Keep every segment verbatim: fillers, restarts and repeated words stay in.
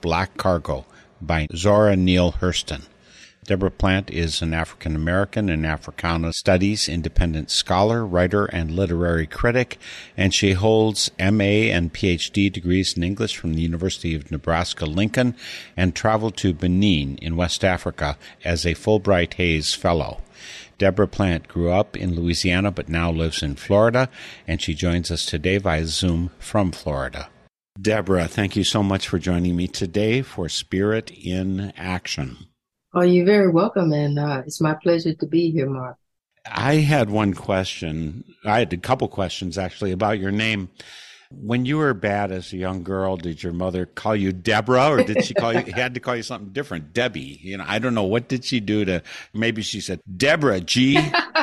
Black Cargo by Zora Neale Hurston. Deborah Plant is an African-American and Africana Studies independent scholar, writer, and literary critic, and she holds M A and P H D degrees in English from the University of Nebraska-Lincoln and traveled to Benin in West Africa as a Fulbright Hays Fellow. Deborah Plant grew up in Louisiana but now lives in Florida, and she joins us today via Zoom from Florida. Deborah, thank you so much for joining me today for Spirit in Action. Oh, you're very welcome, and uh, it's my pleasure to be here, Mark. I had one question. I had a couple questions, actually, about your name. When you were bad as a young girl, did your mother call you Deborah, or did she call you, had to call you something different, Debbie? You know, I don't know. What did she do to, maybe she said, Deborah, G?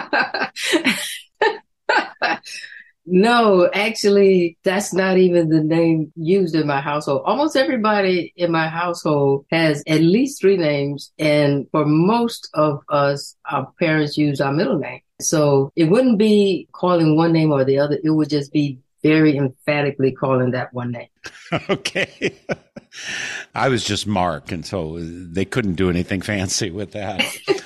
No, actually, that's not even the name used in my household. Almost everybody in my household has at least three names. And for most of us, our parents use our middle name. So it wouldn't be calling one name or the other. It would just be very emphatically calling that one name. Okay. I was just Mark, and so they couldn't do anything fancy with that.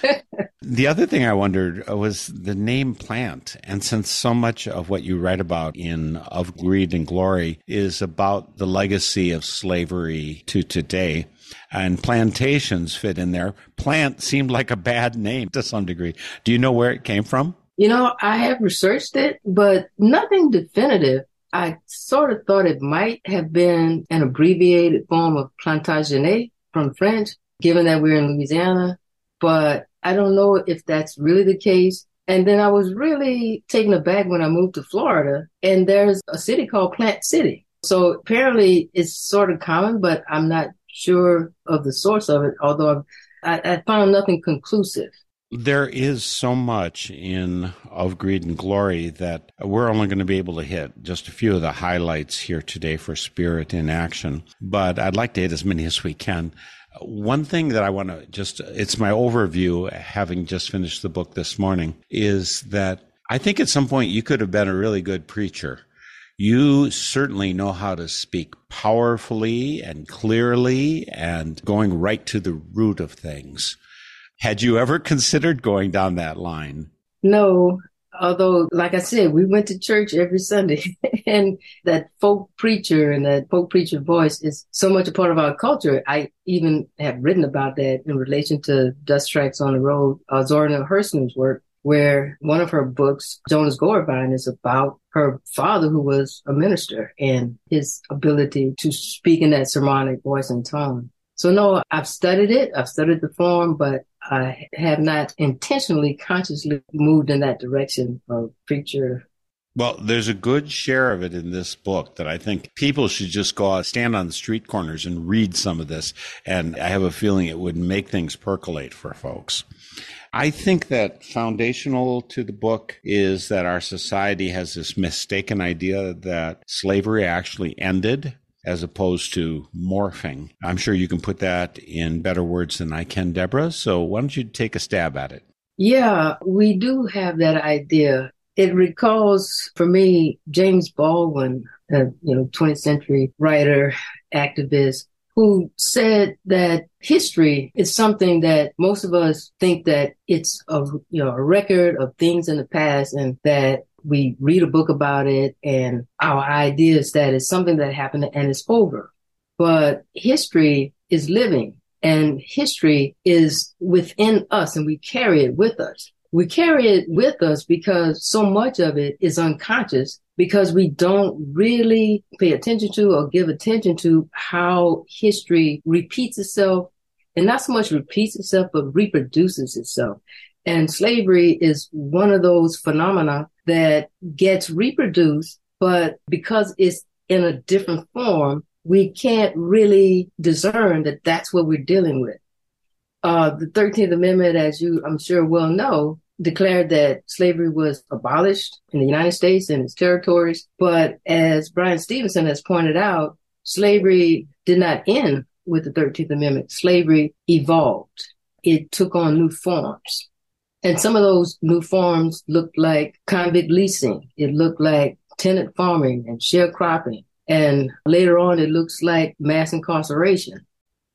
The other thing I wondered was the name Plant. And since so much of what you write about in Of Greed and Glory is about the legacy of slavery to today, and plantations fit in there, Plant seemed like a bad name to some degree. Do you know where it came from? You know, I have researched it, but nothing definitive. I sort of thought it might have been an abbreviated form of Plantagenet from French, given that we're in Louisiana, but I don't know if that's really the case. And then I was really taken aback when I moved to Florida, and there's a city called Plant City. So apparently it's sort of common, but I'm not sure of the source of it, although I, I found nothing conclusive. There is so much in Of Greed and Glory that we're only going to be able to hit just a few of the highlights here today for Spirit in Action, but I'd like to hit as many as we can. One thing that I want to just, it's my overview, having just finished the book this morning, is that I think at some point you could have been a really good preacher. You certainly know how to speak powerfully and clearly and going right to the root of things. Had you ever considered going down that line? No, although, like I said, we went to church every Sunday, and that folk preacher and that folk preacher voice is so much a part of our culture. I even have written about that in relation to Dust Tracks on the Road, uh, Zora Neale Hurston's work, where one of her books, Jonas Gorvine, is about her father, who was a minister, and his ability to speak in that sermonic voice and tone. So no, I've studied it. I've studied the form, but I have not intentionally, consciously moved in that direction of preacher. Well, there's a good share of it in this book that I think people should just go out, stand on the street corners and read some of this. And I have a feeling it would make things percolate for folks. I think that foundational to the book is that our society has this mistaken idea that slavery actually ended, as opposed to morphing. I'm sure you can put that in better words than I can, Deborah. So why don't you take a stab at it? Yeah, we do have that idea. It recalls, for me, James Baldwin, a you know, twentieth century writer, activist, who said that history is something that most of us think that it's a, you know, a record of things in the past, and that we read a book about it and our idea is that it's something that happened and it's over. But history is living, and history is within us, and we carry it with us. We carry it with us because so much of it is unconscious, because we don't really pay attention to or give attention to how history repeats itself, and not so much repeats itself, but reproduces itself. And slavery is one of those phenomena that gets reproduced, but because it's in a different form, we can't really discern that that's what we're dealing with. Uh, the thirteenth Amendment, as you, I'm sure, well know, declared that slavery was abolished in the United States and its territories. But as Bryan Stevenson has pointed out, slavery did not end with the thirteenth Amendment. Slavery evolved. It took on new forms. And some of those new forms looked like convict leasing. It looked like tenant farming and sharecropping. And later on, it looks like mass incarceration.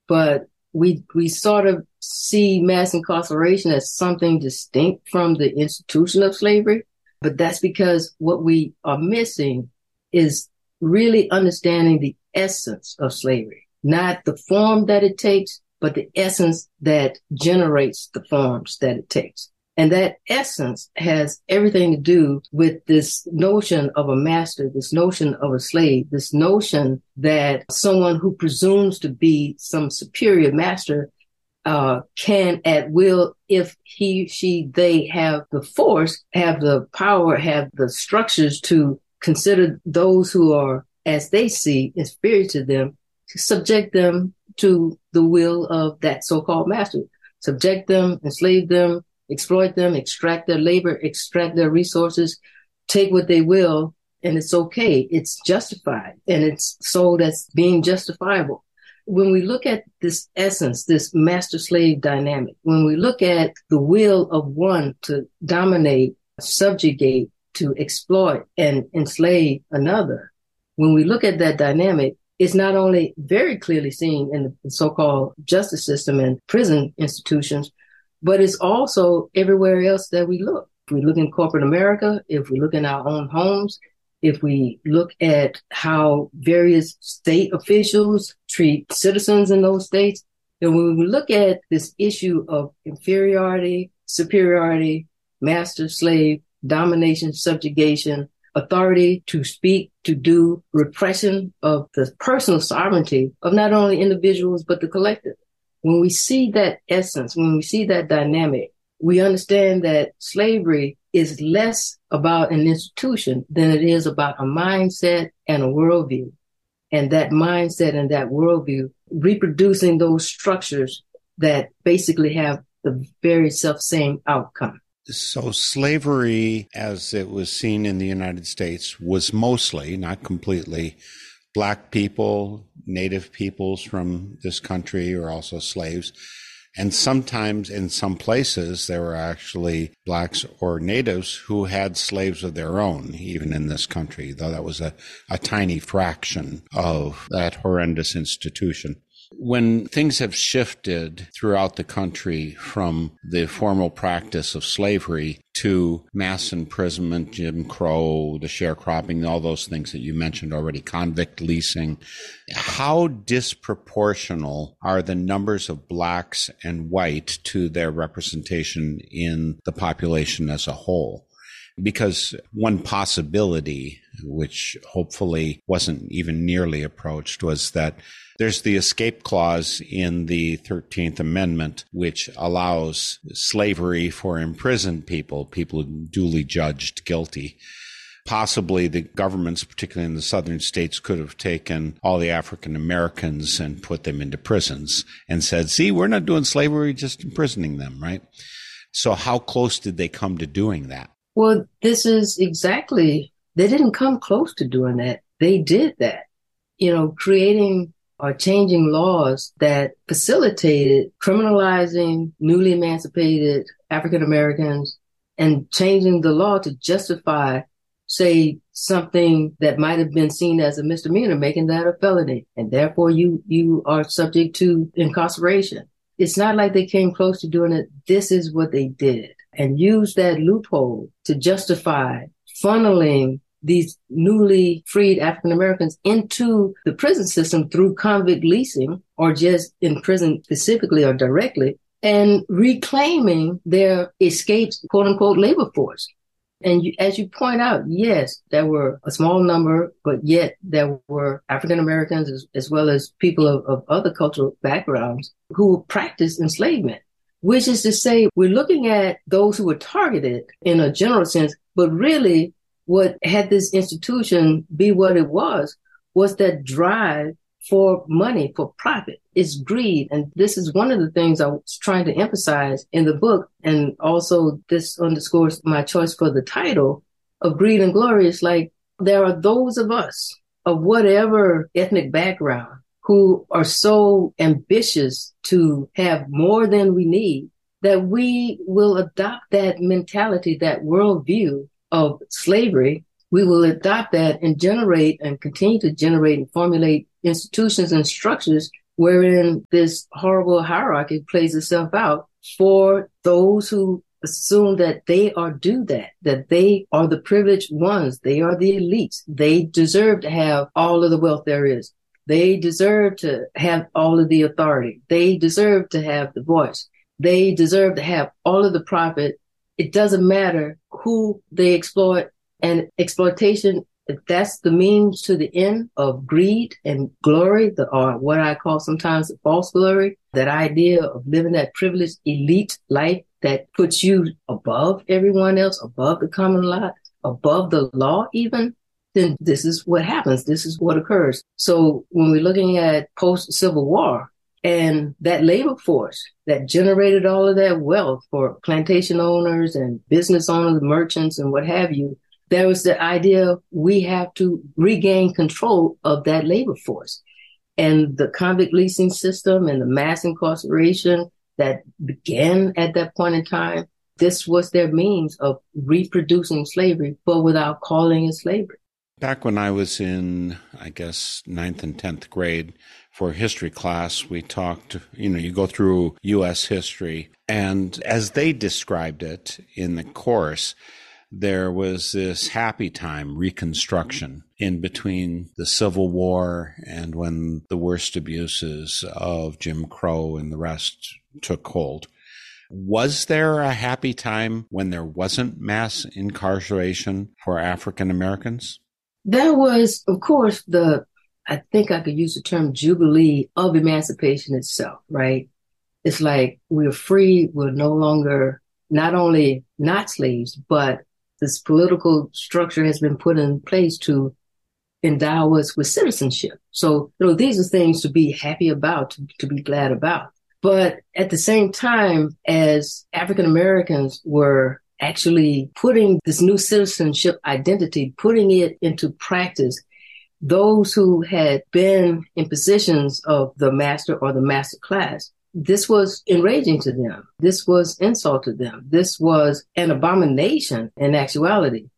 but we we sort of see mass incarceration as something distinct from the institution of slavery. But that's because what we are missing is really understanding the essence of slavery, not the form that it takes, but the essence that generates the forms that it takes. And that essence has everything to do with this notion of a master, this notion of a slave, this notion that someone who presumes to be some superior master uh, can at will, if he, she, they have the force, have the power, have the structures to consider those who are, as they see, inferior to them, to subject them to the will of that so-called master, subject them, enslave them, exploit them, extract their labor, extract their resources, take what they will, and it's okay. It's justified, and it's sold as being justifiable. When we look at this essence, this master-slave dynamic, when we look at the will of one to dominate, subjugate, to exploit and enslave another, when we look at that dynamic, it's not only very clearly seen in the so-called justice system and prison institutions, but it's also everywhere else that we look. If we look in corporate America, if we look in our own homes, if we look at how various state officials treat citizens in those states, then when we look at this issue of inferiority, superiority, master, slave, domination, subjugation, authority to speak, to do, repression of the personal sovereignty of not only individuals, but the collective. When we see that essence, when we see that dynamic, we understand that slavery is less about an institution than it is about a mindset and a worldview. And that mindset and that worldview reproducing those structures that basically have the very self-same outcome. So slavery, as it was seen in the United States, was mostly, not completely, Black people, Native peoples from this country are also slaves. And sometimes in some places, there were actually Blacks or Natives who had slaves of their own, even in this country, though that was a, a tiny fraction of that horrendous institution. When things have shifted throughout the country from the formal practice of slavery to mass imprisonment, Jim Crow, the sharecropping, all those things that you mentioned already, convict leasing, how disproportional are the numbers of Blacks and white to their representation in the population as a whole? Because one possibility, which hopefully wasn't even nearly approached, was that there's the escape clause in the thirteenth Amendment, which allows slavery for imprisoned people, people duly judged guilty. Possibly the governments, particularly in the southern states, could have taken all the African Americans and put them into prisons and said, see, we're not doing slavery, just imprisoning them, right? So how close did they come to doing that? Well, this is exactly, they didn't come close to doing that. They did that, you know, creating or changing laws that facilitated criminalizing newly emancipated African Americans and changing the law to justify, say, something that might have been seen as a misdemeanor, making that a felony. And therefore you, you are subject to incarceration. It's not like they came close to doing it. This is what they did, and used that loophole to justify funneling these newly freed African Americans into the prison system through convict leasing, or just in prison specifically or directly, and reclaiming their escaped quote unquote labor force. And you, as you point out, yes, there were a small number, but yet there were African Americans as, as well as people of, of other cultural backgrounds who practiced enslavement, which is to say we're looking at those who were targeted in a general sense, but really what had this institution be what it was, was that drive for money, for profit. It's greed. And this is one of the things I was trying to emphasize in the book. And also this underscores my choice for the title of Greed and Glory. It's like there are those of us of whatever ethnic background who are so ambitious to have more than we need that we will adopt that mentality, that worldview of slavery. We will adopt that and generate and continue to generate and formulate institutions and structures wherein this horrible hierarchy plays itself out for those who assume that they are due that, that they are the privileged ones. They are the elites. They deserve to have all of the wealth there is. They deserve to have all of the authority. They deserve to have the voice. They deserve to have all of the profit. It doesn't matter who they exploit, and exploitation, that's the means to the end of greed and glory, the, or what I call sometimes the false glory, that idea of living that privileged elite life that puts you above everyone else, above the common law, above the law even, then this is what happens. This is what occurs. So when we're looking at post-Civil War and that labor force that generated all of that wealth for plantation owners and business owners, merchants and what have you, there was the idea we have to regain control of that labor force. And the convict leasing system and the mass incarceration that began at that point in time, this was their means of reproducing slavery, but without calling it slavery. Back when I was in, I guess, ninth and tenth grade for history class, we talked, you know, you go through U S history, and as they described it in the course, there was this happy time, Reconstruction, in between the Civil War and when the worst abuses of Jim Crow and the rest took hold. Was there a happy time when there wasn't mass incarceration for African Americans? There was, of course, the, I think I could use the term jubilee of emancipation itself, right? It's like we're free, we're no longer not only not slaves, but this political structure has been put in place to endow us with citizenship. So, you know, these are things to be happy about, to, to be glad about. But at the same time, as African Americans were actually putting this new citizenship identity, putting it into practice, those who had been in positions of the master or the master class, this was enraging to them. This was insult to them. This was an abomination in actuality.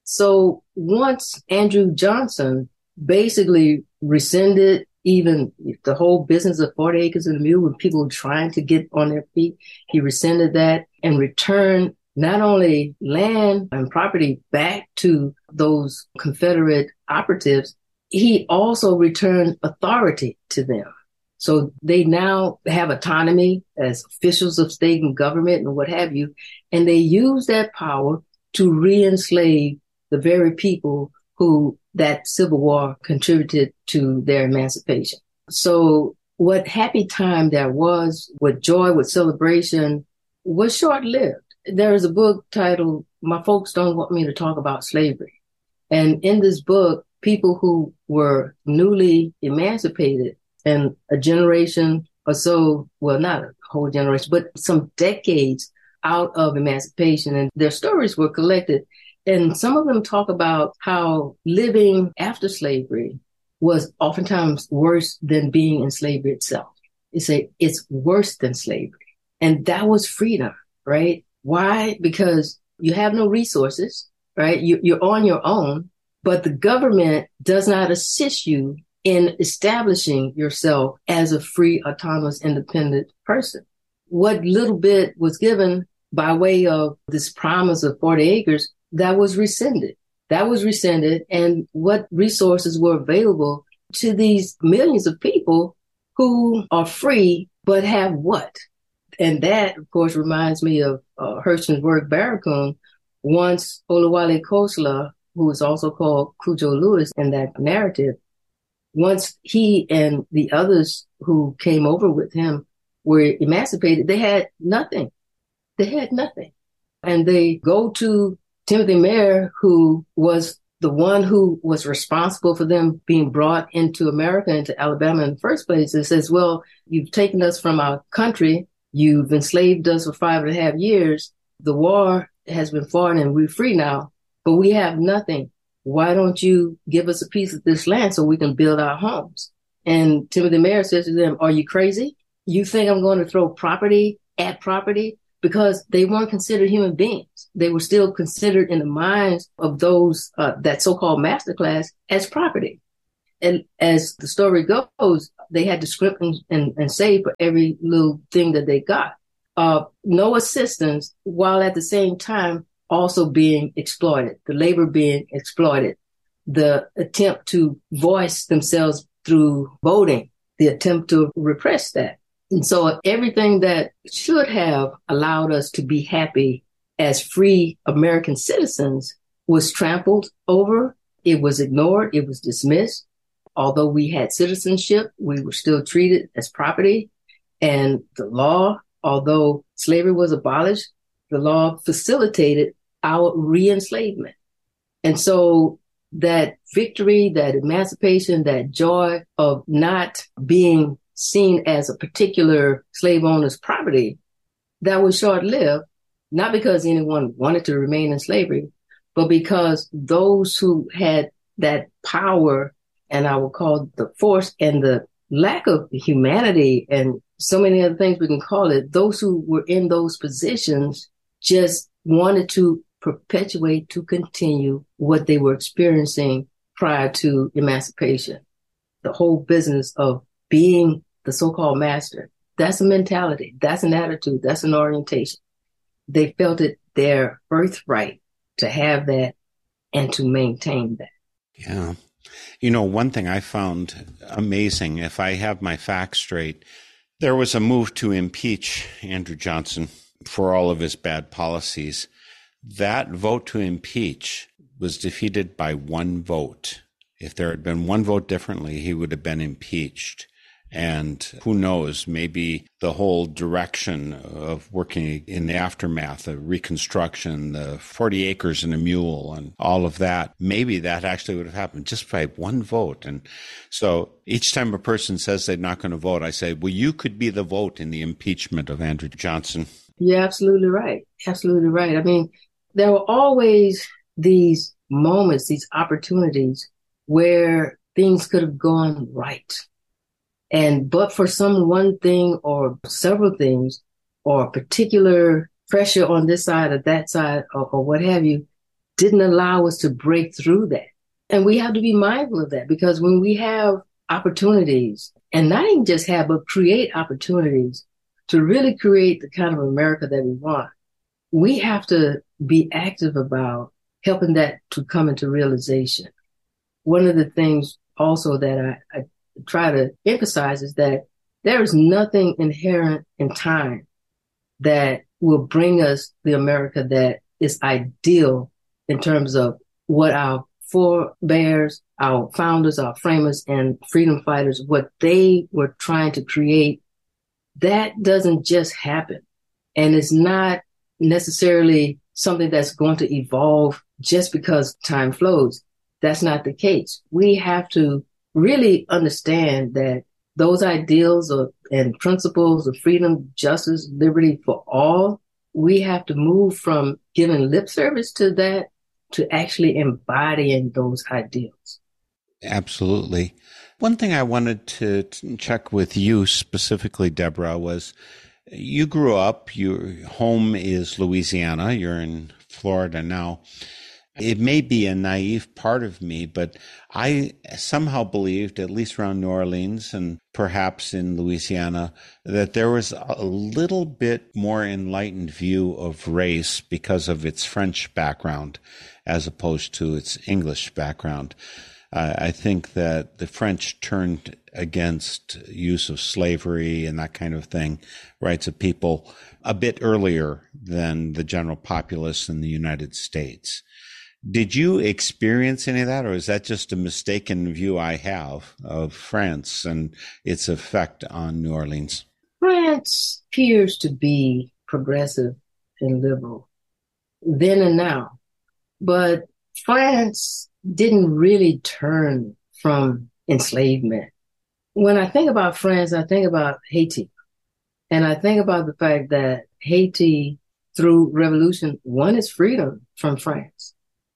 So once Andrew Johnson basically rescinded even the whole business of forty acres and a mule, when people were trying to get on their feet, he rescinded that and returned not only land and property back to those Confederate operatives, he also returned authority to them. So they now have autonomy as officials of state and government and what have you, and they use that power to re-enslave the very people who that Civil War contributed to their emancipation. So what happy time there was, what joy, what celebration, was short-lived. There is a book titled, My Folks Don't Want Me to Talk About Slavery. And in this book, people who were newly emancipated and a generation or so, well, not a whole generation, but some decades out of emancipation, and their stories were collected. And some of them talk about how living after slavery was oftentimes worse than being in slavery itself. They say it's worse than slavery. And that was freedom, right? Why? Because you have no resources, right? You, you're on your own, but the government does not assist you in establishing yourself as a free, autonomous, independent person. What little bit was given by way of this promise of forty acres, that was rescinded. That was rescinded. And what resources were available to these millions of people who are free, but have what? And that, of course, reminds me of uh, Hurston's work, Barracoon. Once Olawale Kosla, who is also called Cujo Lewis in that narrative, once he and the others who came over with him were emancipated, they had nothing. They had nothing. And they go to Timothy Meagher, who was the one who was responsible for them being brought into America, into Alabama in the first place, and says, well, you've taken us from our country. You've enslaved us for five and a half years. The war has been fought and we're free now, but we have nothing. Why don't you give us a piece of this land so we can build our homes? And Timothy Meagher says to them, are you crazy? You think I'm going to throw property at property? Because they weren't considered human beings. They were still considered in the minds of those, uh, that so-called master class as property. And as the story goes, they had to scrimp and, and, and save for every little thing that they got. Uh, no assistance, while at the same time also being exploited, the labor being exploited, the attempt to voice themselves through voting, the attempt to repress that. And so everything that should have allowed us to be happy as free American citizens was trampled over. It was ignored. It was dismissed. Although we had citizenship, we were still treated as property. And the law, although slavery was abolished, the law facilitated our re-enslavement. And so that victory, that emancipation, that joy of not being seen as a particular slave owner's property, that was short-lived, not because anyone wanted to remain in slavery, but because those who had that power, and I will call the force and the lack of humanity and so many other things we can call it, those who were in those positions just wanted to perpetuate, to continue what they were experiencing prior to emancipation. The whole business of being the so-called master, that's a mentality, that's an attitude, that's an orientation. They felt it their birthright to have that and to maintain that. Yeah. You know, one thing I found amazing, if I have my facts straight, there was a move to impeach Andrew Johnson for all of his bad policies. That vote to impeach was defeated by one vote. If there had been one vote differently, he would have been impeached. And who knows, maybe the whole direction of working in the aftermath, the Reconstruction, the forty acres and a mule and all of that, maybe that actually would have happened just by one vote. And so each time a person says they're not going to vote, I say, well, you could be the vote in the impeachment of Andrew Johnson. You're absolutely right. Absolutely right. I mean, there were always these moments, these opportunities where things could have gone right. And but for some one thing or several things or particular pressure on this side or that side or, or what have you, didn't allow us to break through that. And we have to be mindful of that, because when we have opportunities, and not even just have, but create opportunities to really create the kind of America that we want, we have to be active about helping that to come into realization. One of the things also that I, I try to emphasize is that there is nothing inherent in time that will bring us the America that is ideal in terms of what our forebears, our founders, our framers, and freedom fighters, what they were trying to create. That doesn't just happen. And it's not necessarily something that's going to evolve just because time flows. That's not the case. We have to really understand that those ideals of, and principles of freedom, justice, liberty for all, we have to move from giving lip service to that to actually embodying those ideals. Absolutely. One thing I wanted to check with you specifically, Deborah, was you grew up, your home is Louisiana, you're in Florida now. It may be a naive part of me, but I somehow believed, at least around New Orleans and perhaps in Louisiana, that there was a little bit more enlightened view of race because of its French background as opposed to its English background. Uh, I think that the French turned against use of slavery and that kind of thing, rights of people, a bit earlier than the general populace in the United States. Did you experience any of that, or is that just a mistaken view I have of France and its effect on New Orleans? France appears to be progressive and liberal then and now, but France didn't really turn from enslavement. When I think about France, I think about Haiti, and I think about the fact that Haiti, through revolution, won its freedom from France.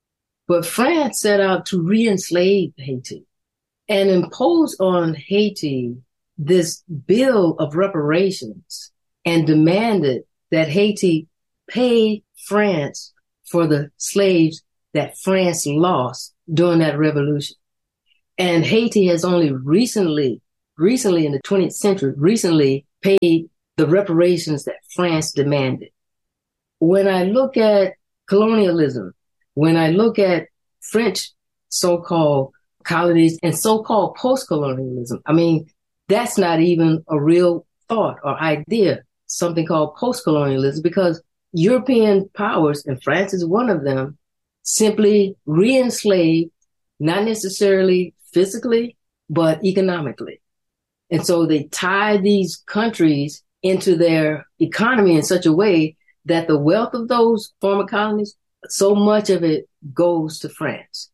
But France set out to re-enslave Haiti and impose on Haiti this bill of reparations and demanded that Haiti pay France for the slaves that France lost during that revolution. And Haiti has only recently, recently in the twentieth century, recently paid the reparations that France demanded. When I look at colonialism, when I look at French so-called colonies and so-called post-colonialism, I mean, that's not even a real thought or idea, something called post-colonialism, because European powers, and France is one of them, simply re-enslaved, not necessarily physically, but economically. And so they tie these countries into their economy in such a way that the wealth of those former colonies, so much of it goes to France.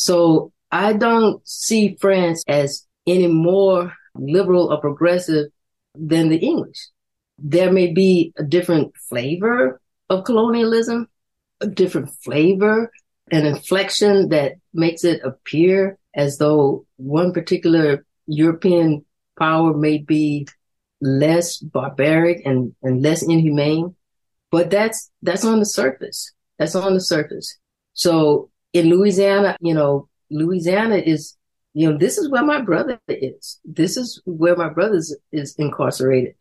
So I don't see France as any more liberal or progressive than the English. There may be a different flavor of colonialism, a different flavor, an inflection that makes it appear as though one particular European power may be less barbaric and, and less inhumane. But that's that's on the surface. That's on the surface. So in Louisiana, you know, Louisiana is, you know, this is where my brother is. This is where my brother is, is incarcerated.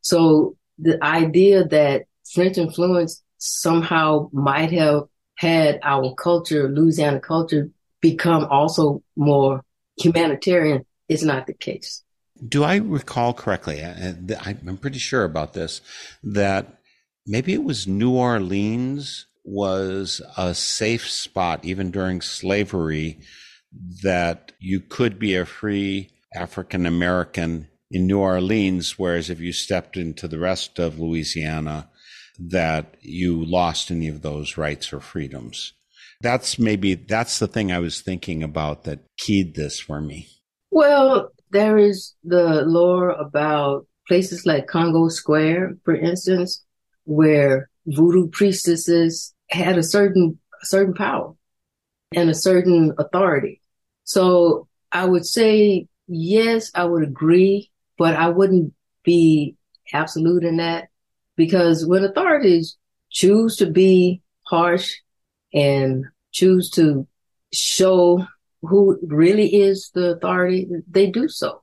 So the idea that French influence somehow might have had our culture, Louisiana culture, become also more humanitarian is not the case. Do I recall correctly? I'm pretty sure about this, that maybe it was New Orleans was a safe spot, even during slavery, that you could be a free African American in New Orleans, whereas if you stepped into the rest of Louisiana, that you lost any of those rights or freedoms. That's maybe, that's the thing I was thinking about that keyed this for me. Well, there is the lore about places like Congo Square, for instance, where voodoo priestesses had a certain a certain power and a certain authority. So I would say, yes, I would agree, but I wouldn't be absolute in that, because when authorities choose to be harsh and choose to show who really is the authority, they do so.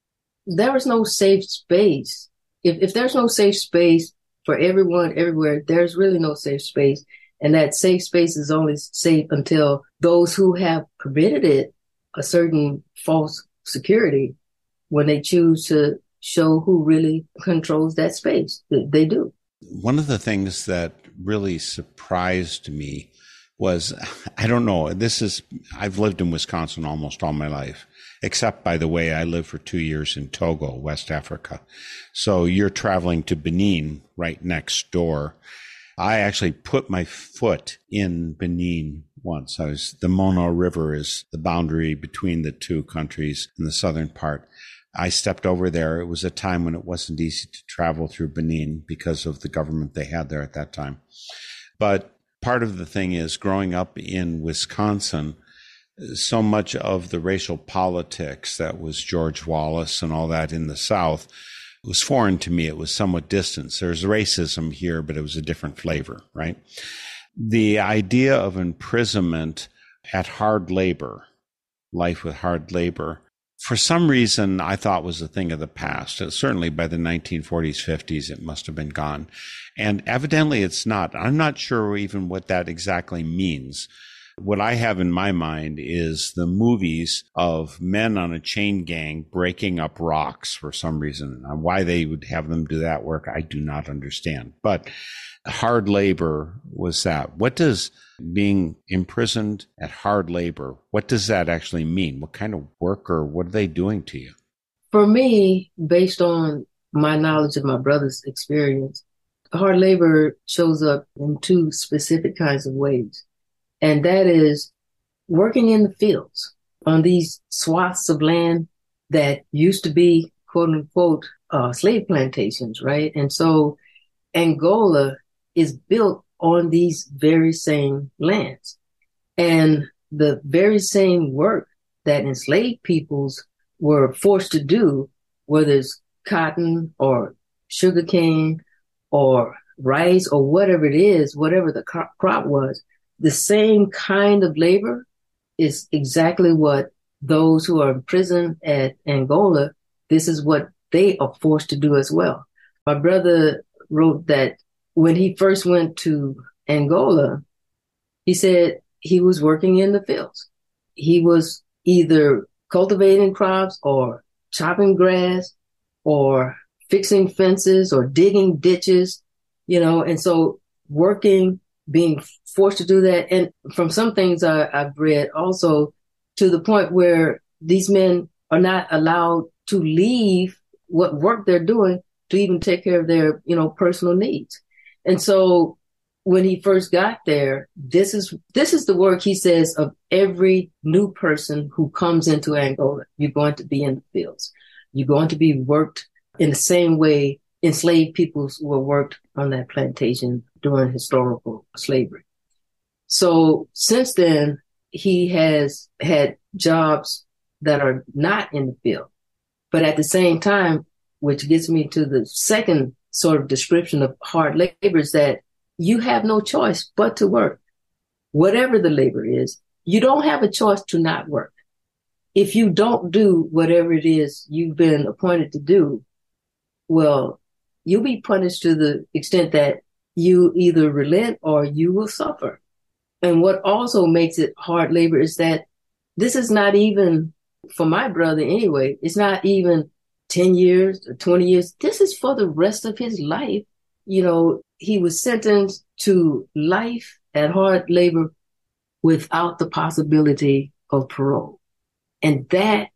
There is no safe space. If, if there's no safe space for everyone, everywhere, there's really no safe space. And that safe space is only safe until those who have permitted it a certain false security, when they choose to show who really controls that space. They do. One of the things that really surprised me was, I don't know, this is, I've lived in Wisconsin almost all my life, except, by the way, I lived for two years in Togo, West Africa. So you're traveling to Benin right next door. I actually put my foot in Benin once. I was, the Mono River is the boundary between the two countries in the southern part. I stepped over there. It was a time when it wasn't easy to travel through Benin because of the government they had there at that time. But part of the thing is, growing up in Wisconsin, so much of the racial politics that was George Wallace and all that in the South was foreign to me. It was somewhat distant. There's racism here, but it was a different flavor, right? The idea of imprisonment at hard labor, life with hard labor, for some reason, I thought was a thing of the past. Certainly by the nineteen forties, fifties, it must have been gone. And evidently it's not. I'm not sure even what that exactly means. What I have in my mind is the movies of men on a chain gang breaking up rocks for some reason. Why they would have them do that work, I do not understand. But hard labor was that. What does being imprisoned at hard labor, what does that actually mean? What kind of work, or what are they doing to you? For me, based on my knowledge of my brother's experience, hard labor shows up in two specific kinds of ways. And that is working in the fields on these swaths of land that used to be, quote unquote, uh, slave plantations, right? And so Angola is built on these very same lands. And the very same work that enslaved peoples were forced to do, whether it's cotton or sugarcane or rice or whatever it is, whatever the crop was, the same kind of labor is exactly what those who are in prison at Angola, this is what they are forced to do as well. My brother wrote that when he first went to Angola, he said he was working in the fields. He was either cultivating crops or chopping grass or fixing fences or digging ditches, you know, and so working, being forced to do that. And from some things I, I've read also to the point where these men are not allowed to leave what work they're doing to even take care of their, you know, personal needs. And so when he first got there, this is, this is the work, he says, of every new person who comes into Angola. You're going to be in the fields. You're going to be worked in the same way enslaved peoples were worked on that plantation during historical slavery. So since then, he has had jobs that are not in the field. But at the same time, which gets me to the second sort of description of hard labor, is that you have no choice but to work. Whatever the labor is, you don't have a choice to not work. If you don't do whatever it is you've been appointed to do, well, you'll be punished to the extent that you either relent or you will suffer. And what also makes it hard labor is that this is not even, for my brother anyway, it's not even ten years or twenty years. This is for the rest of his life. You know, he was sentenced to life at hard labor without the possibility of parole. And that,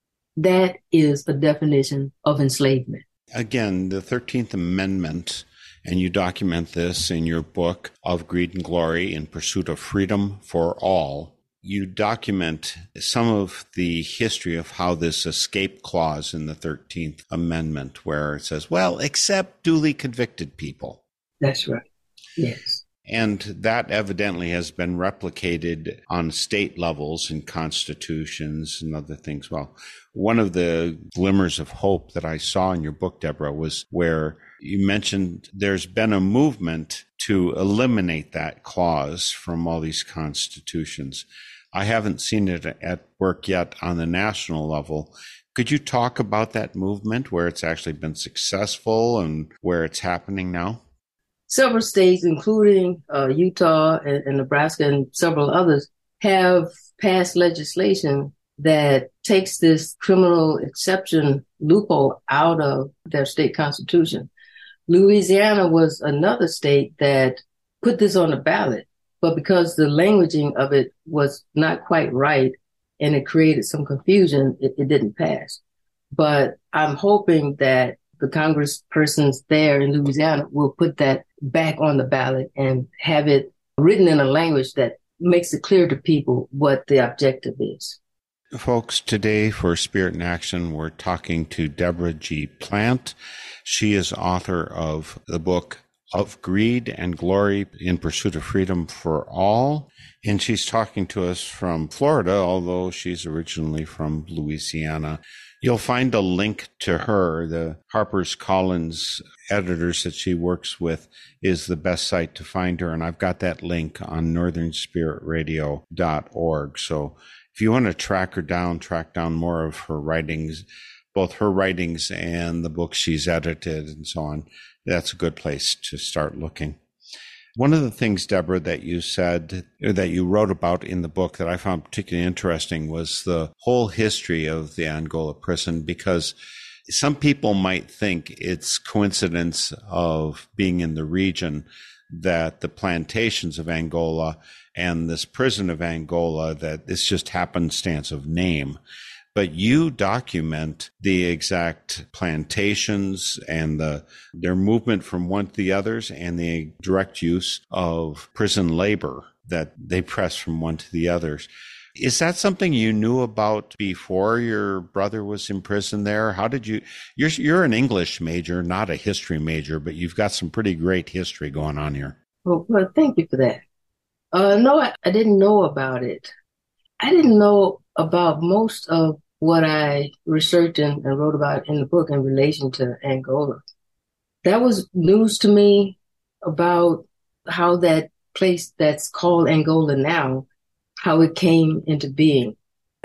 that is a definition of enslavement. Again, the thirteenth Amendment, and you document this in your book, Of Greed and Glory in Pursuit of Freedom for All. You document some of the history of how this escape clause in the thirteenth Amendment, where it says, well, except duly convicted people. That's right. Yes. And that evidently has been replicated on state levels in constitutions and other things. Well, one of the glimmers of hope that I saw in your book, Deborah, was where you mentioned there's been a movement to eliminate that clause from all these constitutions. I haven't seen it at work yet on the national level. Could you talk about that movement, where it's actually been successful and where it's happening now? Several states, including uh, Utah and, and Nebraska and several others, have passed legislation that takes this criminal exception loophole out of their state constitution. Louisiana was another state that put this on the ballot, but because the languaging of it was not quite right and it created some confusion, it, it didn't pass. But I'm hoping that the congresspersons there in Louisiana will put that back on the ballot and have it written in a language that makes it clear to people what the objective is. Folks, today for Spirit in Action, we're talking to Deborah G. Plant. She is author of the book Of Greed and Glory in Pursuit of Freedom for All. And she's talking to us from Florida, although she's originally from Louisiana. You'll find a link to her. The HarperCollins editors that she works with is the best site to find her. And I've got that link on northern spirit radio dot org. So if you want to track her down, track down more of her writings, both her writings and the books she's edited and so on, that's a good place to start looking. One of the things, Deborah, that you said, or that you wrote about in the book that I found particularly interesting was the whole history of the Angola prison, because some people might think it's coincidence of being in the region that the plantations of Angola and this prison of Angola, that it's just happenstance of name. But you document the exact plantations and the their movement from one to the others and the direct use of prison labor that they press from one to the others. Is that something you knew about before your brother was in prison there? How did you, you're, you're an English major, not a history major, but you've got some pretty great history going on here. Well, well thank you for that. Uh, no, I, I didn't know about it. I didn't know about most of what I researched and, and wrote about in the book in relation to Angola. That was news to me about how that place that's called Angola now, how it came into being.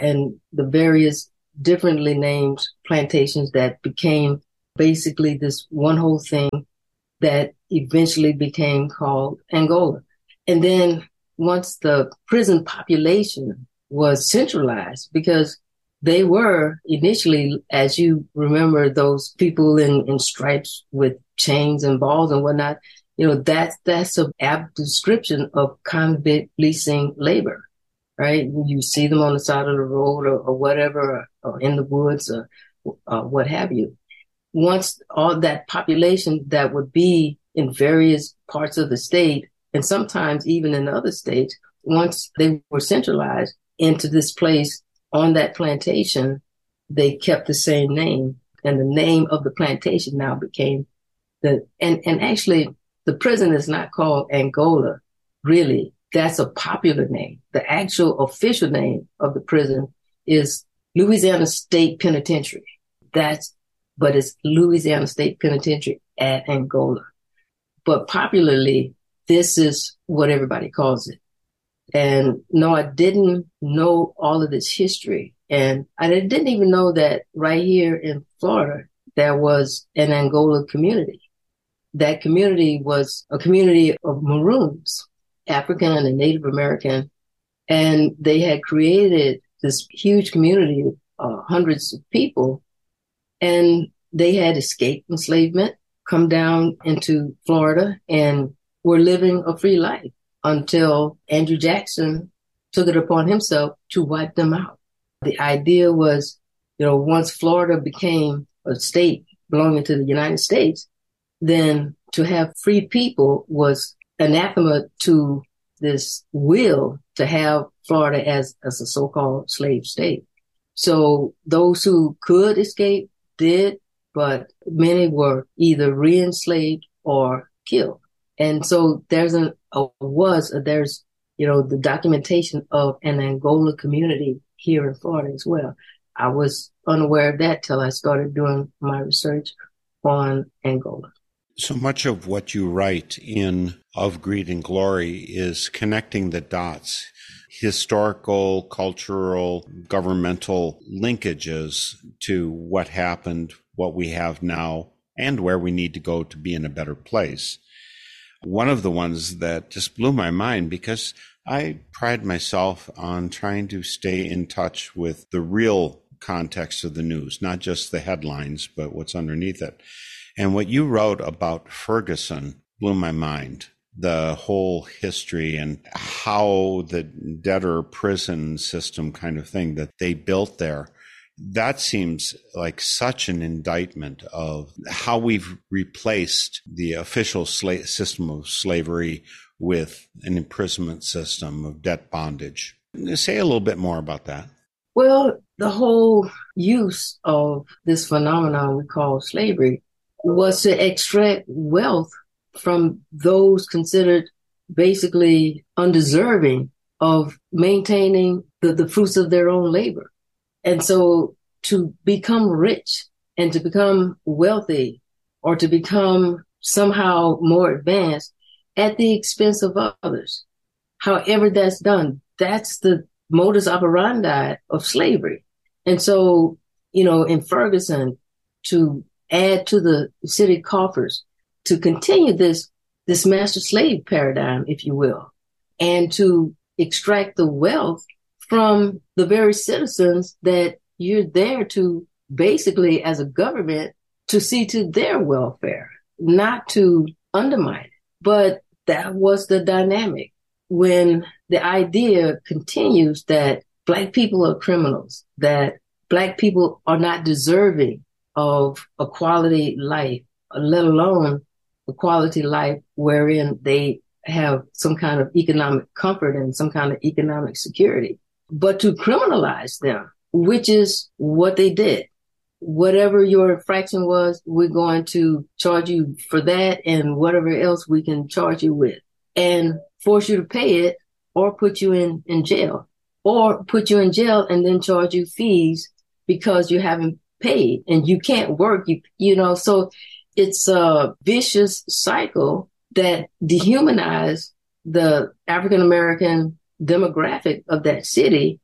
and the various differently named plantations that became basically this one whole thing that eventually became called Angola. And then once the prison population was centralized, because they were initially, as you remember, those people in, in stripes with chains and balls and whatnot, you know, that's, that's an apt description of convict leasing labor, right? You see them on the side of the road or, or whatever, or, or in the woods or uh, what have you. Once all that population that would be in various parts of the state, and sometimes even in other states, once they were centralized into this place on that plantation, they kept the same name. And the name of the plantation now became the, and, and actually the prison is not called Angola, really. That's a popular name. The actual official name of the prison is Louisiana State Penitentiary. That's, but it's Louisiana State Penitentiary at Angola. But popularly, this is what everybody calls it. And no, I didn't know all of this history. And I didn't even know that right here in Florida, there was an Angola community. That community was a community of Maroons, African and Native American. And they had created this huge community of uh, hundreds of people. And they had escaped enslavement, come down into Florida, and were living a free life until Andrew Jackson took it upon himself to wipe them out. The idea was, you know, once Florida became a state belonging to the United States, then to have free people was anathema to this will to have Florida as, as a so-called slave state. So those who could escape did, but many were either re-enslaved or killed. And so there's an, a, was, a, there's, you know, the documentation of an Angola community here in Florida as well. I was unaware of that till I started doing my research on Angola. So much of what you write in Of Greed and Glory is connecting the dots, historical, cultural, governmental linkages to what happened, what we have now, and where we need to go to be in a better place. One of the ones that just blew my mind, because I pride myself on trying to stay in touch with the real context of the news, not just the headlines, but what's underneath it. And what you wrote about Ferguson blew my mind. The whole history and how the debtor prison system kind of thing that they built there. That seems like such an indictment of how we've replaced the official sla- system of slavery with an imprisonment system of debt bondage. Say a little bit more about that. Well, the whole use of this phenomenon we call slavery was to extract wealth from those considered basically undeserving of maintaining the, the fruits of their own labor. And so to become rich and to become wealthy or to become somehow more advanced at the expense of others, however that's done, that's the modus operandi of slavery. And so, you know, in Ferguson, to add to the city coffers, to continue this, this master slave paradigm, if you will, and to extract the wealth from the very citizens that you're there to basically as a government to see to their welfare, not to undermine it. But that was the dynamic when the idea continues that Black people are criminals, that Black people are not deserving of a quality life, let alone a quality life wherein they have some kind of economic comfort and some kind of economic security. But to criminalize them, which is what they did. Whatever your infraction was, we're going to charge you for that and whatever else we can charge you with and force you to pay it or put you in, in jail or put you in jail and then charge you fees because you haven't paid and you can't work. You, you know, so it's a vicious cycle that dehumanized the African-American demographic of that city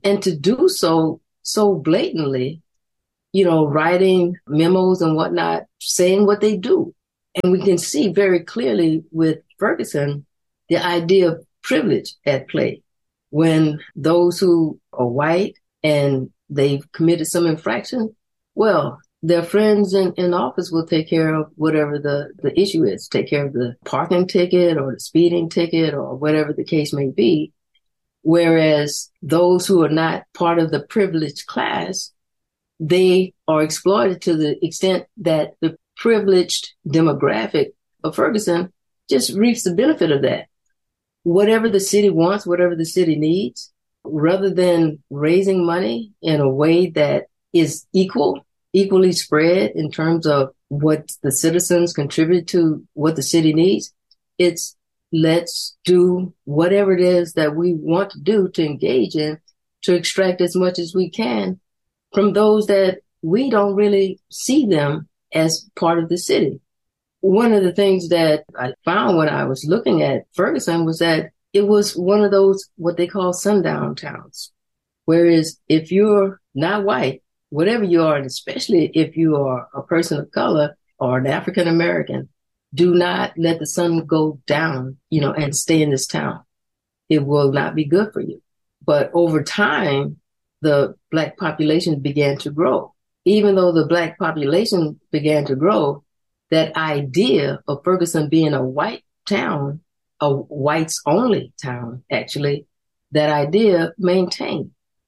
And to do so, so blatantly, you know, writing memos and whatnot, saying what they do. And we can see very clearly with Ferguson, the idea of privilege at play. When those who are white and they've committed some infraction, well, their friends in, in office will take care of whatever the, the issue is, take care of the parking ticket or the speeding ticket or whatever the case may be. Whereas those who are not part of the privileged class, they are exploited to the extent that the privileged demographic of Ferguson just reaps the benefit of that. Whatever the city wants, whatever the city needs, rather than raising money in a way that is equal, equally spread in terms of what the citizens contribute to what the city needs, it's let's do whatever it is that we want to do to engage in to extract as much as we can from those that we don't really see them as part of the city. One of the things that I found when I was looking at Ferguson was that it was one of those, what they call sundown towns. Whereas if you're not white, whatever you are, and especially if you are a person of color or an African American, do not let the sun go down, you know, and stay in this town. It will not be good for you. But over time, the Black population began to grow. Even though the Black population began to grow, that idea of Ferguson being a white town, a whites only town, actually, that idea maintained.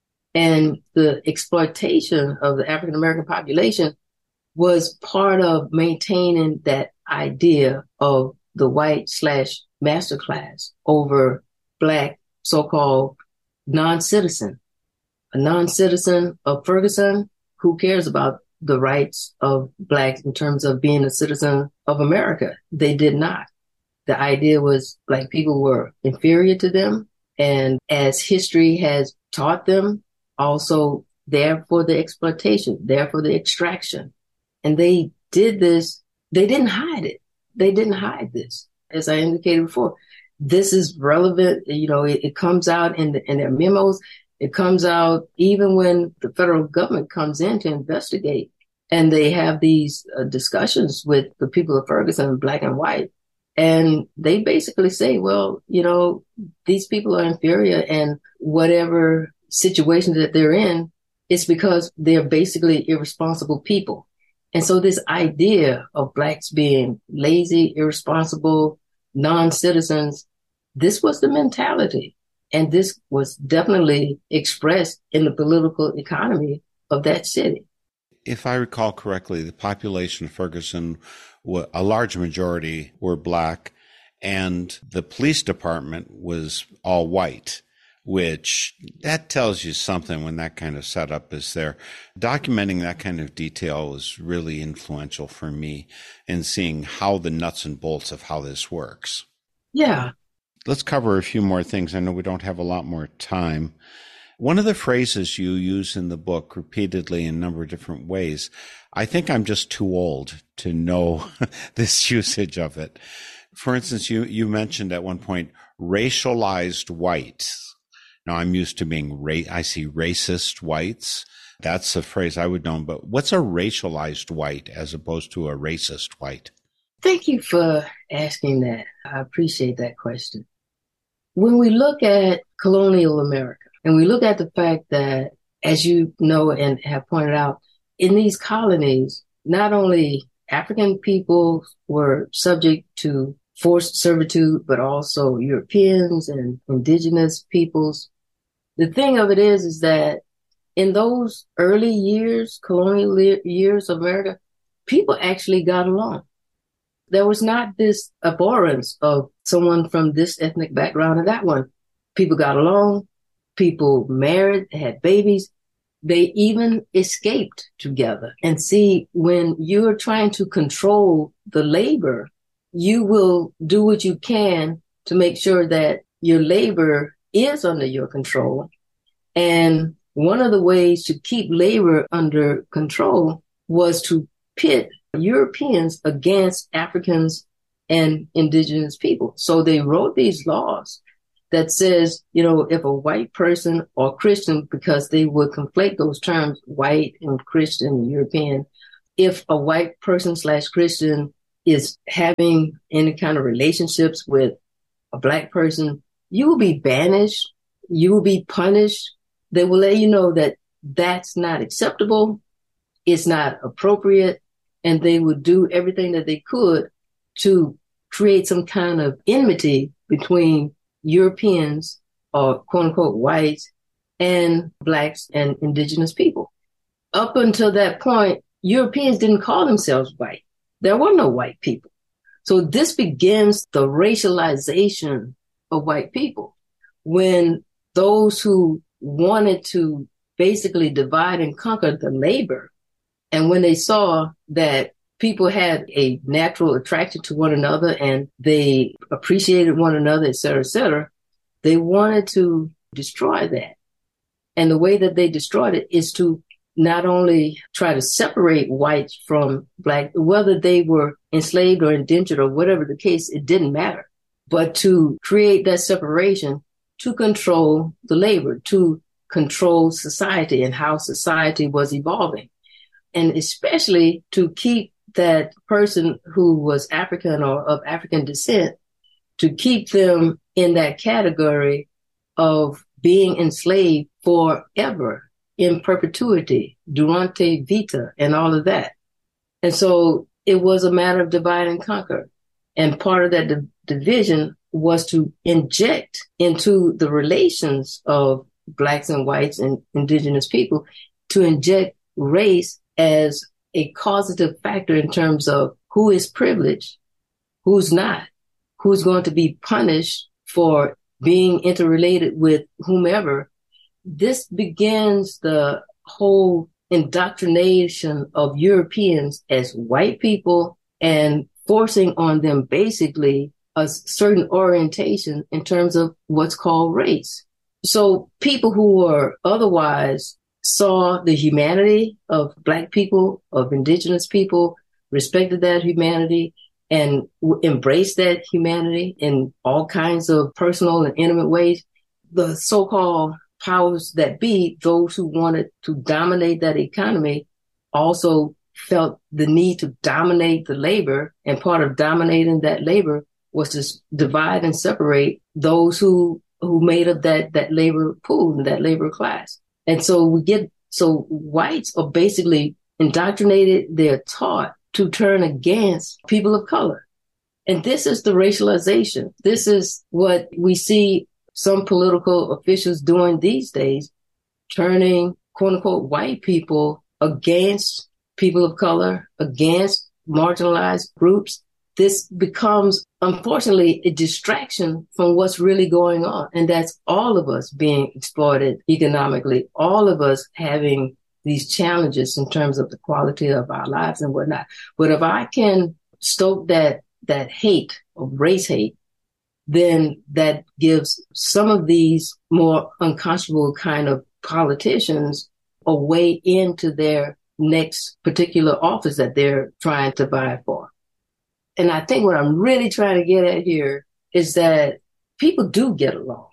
And the exploitation of the African American population was part of maintaining that idea of the white slash master class over Black so-called non-citizen. A non-citizen of Ferguson, who cares about the rights of Blacks in terms of being a citizen of America? They did not. The idea was Black people were inferior to them. And as history has taught them, also there for the exploitation, there for the extraction. And they did this. They didn't hide it. They didn't hide this. As I indicated before, this is relevant. You know, it, it comes out in, the, in their memos. It comes out even when the federal government comes in to investigate, and they have these uh, discussions with the people of Ferguson, Black and white. And they basically say, well, you know, these people are inferior, and whatever situation that they're in, it's because they're basically irresponsible people. And so this idea of Blacks being lazy, irresponsible, non-citizens, this was the mentality. And this was definitely expressed in the political economy of that city. If I recall correctly, the population of Ferguson, a large majority were Black, and the police department was all white, which that tells you something when that kind of setup is there. Documenting that kind of detail was really influential for me in seeing how the nuts and bolts of how this works. Yeah. Let's cover a few more things. I know we don't have a lot more time. One of the phrases you use in the book repeatedly in a number of different ways, I think I'm just too old to know this usage of it. For instance, you, you mentioned at one point, racialized whites. Now I'm used to being, ra- I see racist whites. That's a phrase I would know, but what's a racialized white as opposed to a racist white? Thank you for asking that. I appreciate that question. When we look at colonial America, and we look at the fact that, as you know and have pointed out, in these colonies, not only African people were subject to forced servitude, but also Europeans and indigenous peoples. The thing of it is, is that in those early years, colonial years of America, people actually got along. There was not this abhorrence of someone from this ethnic background or that one. People got along. People married, had babies. They even escaped together. And see, when you're trying to control the labor, you will do what you can to make sure that your labor is under your control. And one of the ways to keep labor under control was to pit Europeans against Africans and indigenous people. So they wrote these laws that says, you know, if a white person or Christian, because they would conflate those terms, white and Christian and European, if a white person slash Christian is having any kind of relationships with a black person, you will be banished, you will be punished. They will let you know that that's not acceptable, it's not appropriate, and they would do everything that they could to create some kind of enmity between Europeans or quote unquote whites and blacks and indigenous people. Up until that point, Europeans didn't call themselves white. There were no white people. So this begins the racialization of white people when those who wanted to basically divide and conquer the labor, and when they saw that people had a natural attraction to one another and they appreciated one another, et cetera, et cetera, they wanted to destroy that. And the way that they destroyed it is to not only try to separate whites from black, whether they were enslaved or indentured or whatever the case, it didn't matter, but to create that separation to control the labor, to control society and how society was evolving. And especially to keep that person who was African or of African descent, to keep them in that category of being enslaved forever, in perpetuity, durante vita, and all of that. And so it was a matter of divide and conquer. And part of that di- division was to inject into the relations of blacks and whites and indigenous people, to inject race as a causative factor in terms of who is privileged, who's not, who's going to be punished for being interrelated with whomever. This begins the whole indoctrination of Europeans as white people and forcing on them basically a certain orientation in terms of what's called race. So people who were otherwise saw the humanity of black people, of indigenous people, respected that humanity, and w- embraced that humanity in all kinds of personal and intimate ways. The so-called powers that be, those who wanted to dominate that economy, also felt the need to dominate the labor. And part of dominating that labor was to divide and separate those who, who made up that, that labor pool and that labor class. And so we get, so whites are basically indoctrinated, they're taught to turn against people of color. And this is the racialization. This is what we see some political officials doing these days, turning quote unquote white people against people of color, against marginalized groups. This becomes, unfortunately, a distraction from what's really going on. And that's all of us being exploited economically, all of us having these challenges in terms of the quality of our lives and whatnot. But if I can stoke that, that hate of race hate, then that gives some of these more unconscionable kind of politicians a way into their next particular office that they're trying to vie for. And I think what I'm really trying to get at here is that people do get along.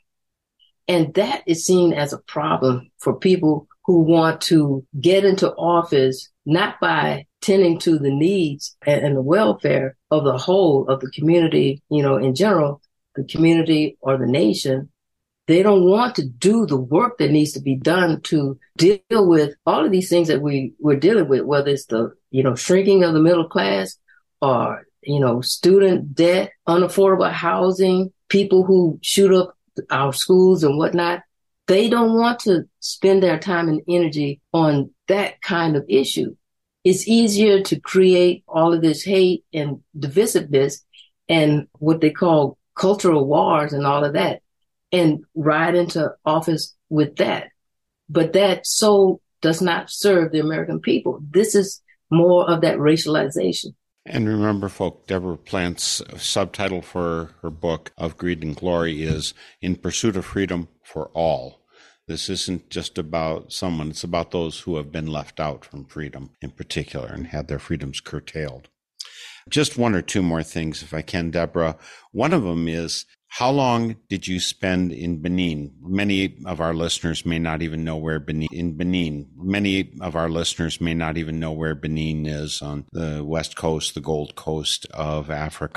And that is seen as a problem for people who want to get into office, not by tending to the needs and, and the welfare of the whole of the community, you know, in general, the community or the nation. They don't want to do the work that needs to be done to deal with all of these things that we, we're dealing with, whether it's the, you know, shrinking of the middle class or, you know, student debt, unaffordable housing, people who shoot up our schools and whatnot. They don't want to spend their time and energy on that kind of issue. It's easier to create all of this hate and divisiveness and what they call cultural wars and all of that, and ride into office with that. But that so does not serve the American people. This is more of that racialization. And remember, folk, Deborah Plant's subtitle for her book Of Greed and Glory is In Pursuit of Freedom for All. This isn't just about someone, it's about those who have been left out from freedom in particular and had their freedoms curtailed. Just one or two more things, if I can, Deborah. One of them is, How long did you spend in Benin? Many of our listeners may not even know where Benin in Benin. Many of our listeners may not even know where Benin is on the west coast, the Gold Coast of Africa.